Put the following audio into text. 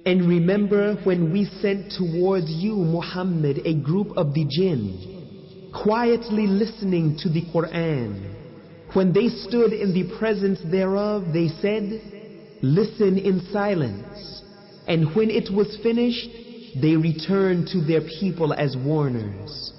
And remember when we sent towards you, Muhammad, a group of the jinn, quietly listening to the Quran. When they stood in the presence thereof, they said, "Listen in silence." And when it was finished, they returned to their people as warners.